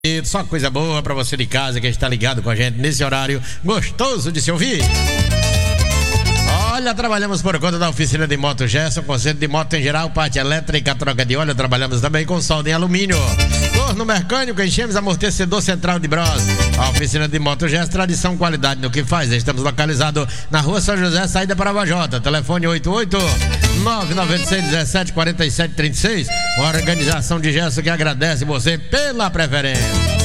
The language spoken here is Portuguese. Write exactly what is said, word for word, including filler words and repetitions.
Só coisa boa pra você de casa que está ligado com a gente nesse horário gostoso de se ouvir. Olha, trabalhamos por conta da oficina de moto Gerson, conserto de moto em geral, parte elétrica, troca de óleo. Trabalhamos também com solda em alumínio, torno mecânico, enchemos, amortecedor central de bros. A oficina de moto Gerson, tradição, qualidade no que faz. Estamos localizados na rua São José, saída para Vajota. Telefone oito oito nove nove seis um sete quatro sete três seis. Uma organização de Gerson que agradece você pela preferência.